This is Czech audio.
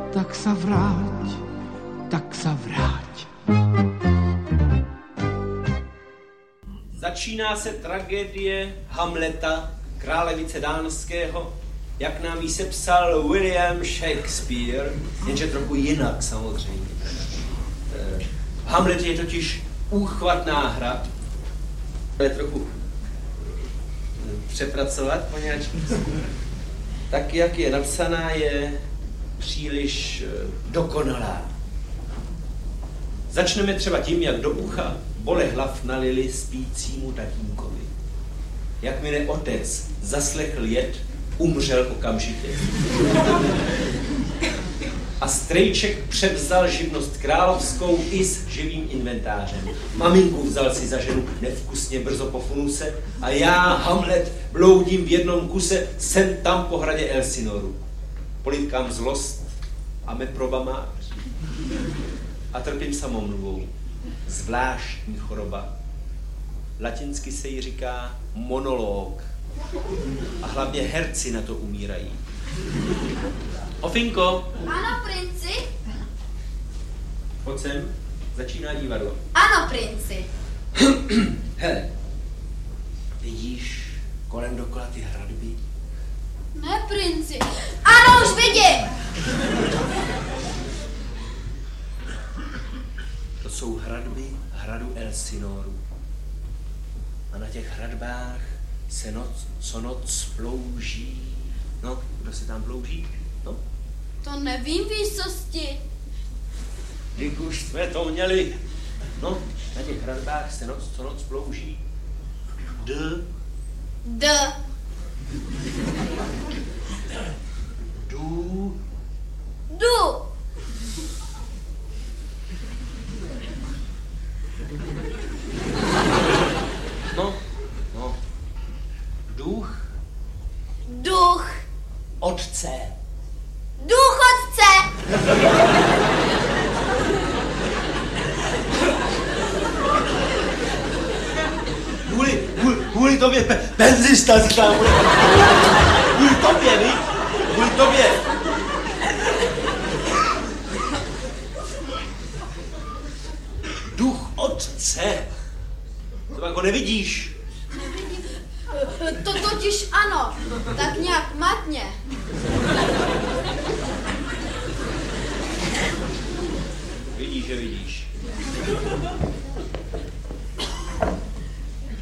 tak sa vráť, tak sa vráť. Začíná se tragédie Hamleta, králevice dánského, jak nám ji sepsal William Shakespeare, jenže trochu jinak samozřejmě. Hamlet je totiž úchvatná hra, ale trochu přepracovat poněvadž. Tak, jak je napsaná, je příliš dokonalá. Začneme třeba tím, jak do ucha bolehlav nalili spícímu tatínkovi. Jakmile otec zaslechl jed, umřel okamžitě. A strejček převzal živnost královskou i s živým inventářem. Maminku vzal si za ženu nevkusně brzo po funuse a já, Hamlet, bloudím v jednom kuse sem tam po hradě Elsinoru. Politkám zlost a me probamář. A trpím samomluvou. Zvláštní choroba. Latinsky se jí říká monolog. A hlavně herci na to umírají. Ofinko. Ano, princi. Pojď sem, začíná divadlo. Ano, princi. Hele, vidíš kolem dokola ty hradby? Ne, princi. Ano, už vidím. To jsou hradby hradu Elsinoru. A na těch hradbách se co noc plouží. No, kdo se tam plouží? No? To nevím, výsosti. Když už jsme to měli. No, na těch hradbách se co noc plouží. D. Du. No. Duch. Otce. Duch otce. Kvůli tobě penzista říkám. Kvůli tobě, víš? Kvůli tobě. Duch otce. To jako nevidíš. To totiž ano. Tak nějak matně. Vidíš, že vidíš.